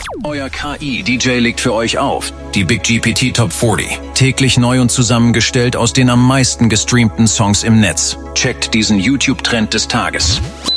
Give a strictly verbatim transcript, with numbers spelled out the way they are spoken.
Euer K I-D J legt für euch auf. Die Big G P T Top vierzig. Täglich neu und zusammengestellt aus den am meisten gestreamten Songs im Netz. Checkt diesen YouTube-Trend des Tages.